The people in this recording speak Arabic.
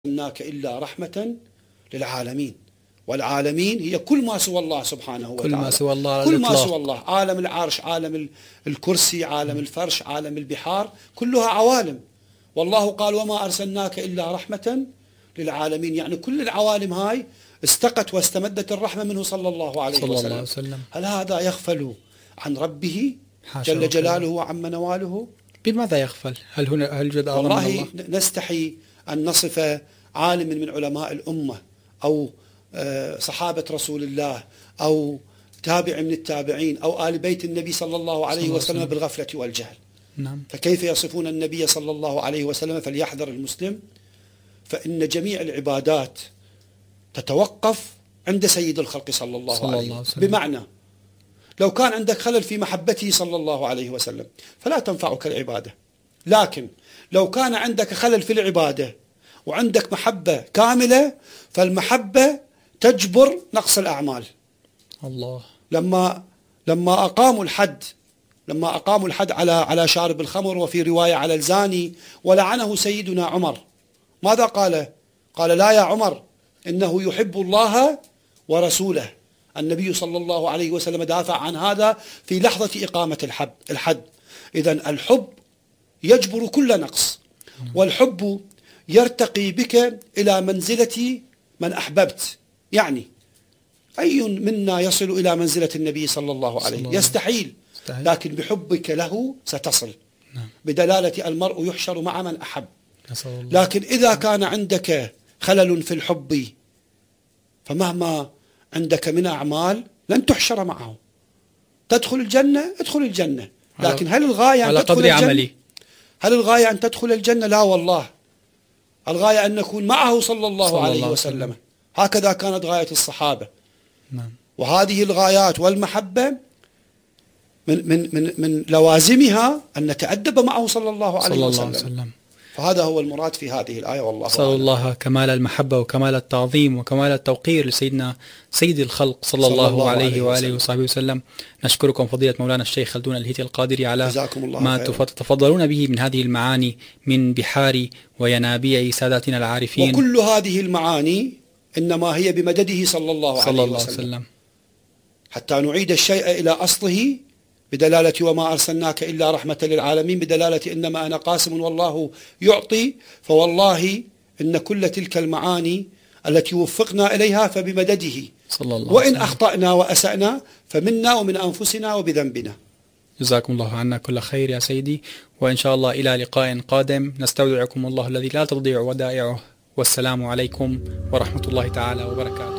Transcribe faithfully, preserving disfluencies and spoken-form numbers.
أرسلناك إلا رحمة للعالمين، والعالمين هي كل ما سوى الله سبحانه وتعالى، كل ما سوى الله، كل ما سوى الله، عالم العرش، عالم الكرسي، عالم الفرش، عالم البحار، كلها عوالم. والله قال وما أرسلناك إلا رحمة للعالمين، يعني كل العوالم هاي استقت واستمدت الرحمة منه صلى الله عليه صلى وسلم. الله عليه وسلم. هل هذا يغفل عن ربه جل جلاله وعم نواله؟ بماذا يغفل؟ هل هنا هل جد أعظم من والله الله؟ نستحي أن نصف عالم من علماء الأمة أو صحابة رسول الله أو تابع من التابعين أو آل بيت النبي صلى الله عليه صلى وسلم الله بالغفلة والجهل. نعم. فكيف يصفون النبي صلى الله عليه وسلم؟ فليحذر المسلم، فإن جميع العبادات تتوقف عند سيد الخلق صلى الله صلى عليه الله وسلم. بمعنى لو كان عندك خلل في محبته صلى الله عليه وسلم فلا تنفعك العبادة، لكن لو كان عندك خلل في العبادة وعندك محبة كاملة فالمحبة تجبر نقص الأعمال. الله. لما لما أقاموا الحد لما أقاموا الحد على على شارب الخمر، وفي رواية على الزاني، ولعنه سيدنا عمر، ماذا قال؟ قال لا يا عمر إنه يحب الله ورسوله. النبي صلى الله عليه وسلم دافع عن هذا في لحظة إقامة الحد الحد إذن الحب يجبر كل نقص، والحب يرتقي بك إلى منزلة من أحببت. يعني أي منا يصل إلى منزلة النبي صلى الله عليه وسلم؟ يستحيل، لكن بحبك له ستصل. بدلالة المرء يحشر مع من أحب. لكن إذا كان عندك خلل في الحب فمهما عندك من أعمال لن تحشر معه. تدخل الجنة، ادخل الجنة، لكن هل الغاية أن تدخل الجنة؟ عملي. هل الغاية أن تدخل الجنة؟ لا والله، الغاية أن نكون معه صلى الله صلى عليه الله وسلم. وسلم. هكذا كانت غاية الصحابة. نعم. وهذه الغايات والمحبة من من من من لوازمها أن نتأدب معه صلى الله عليه صلى وسلم. الله عليه وسلم. فهذا هو المراد في هذه الآية، والله صلى أعلم. الله كمال المحبة وكمال التعظيم وكمال التوقير لسيدنا سيد الخلق صلى, صلى الله, الله عليه, عليه وآله وصحبه وسلم. نشكركم فضيلة مولانا الشيخ خلدون الهيتي القادري على ما تتفضلون به من هذه المعاني من بحار وينابيع ساداتنا العارفين. وكل هذه المعاني إنما هي بمدده صلى الله عليه صلى الله وسلم. وسلم حتى نعيد الشيء إلى أصله، بدلالة وما أرسلناك إلا رحمة للعالمين، بدلالة إنما أنا قاسم والله يعطي. فوالله إن كل تلك المعاني التي وفقنا إليها فبمدده صلى الله، وإن أخطأنا وأسأنا فمنا ومن أنفسنا وبذنبنا. جزاكم الله عنا كل خير يا سيدي، وإن شاء الله إلى لقاء قادم نستودعكم الله الذي لا تضيع ودائعه، والسلام عليكم ورحمة الله تعالى وبركاته.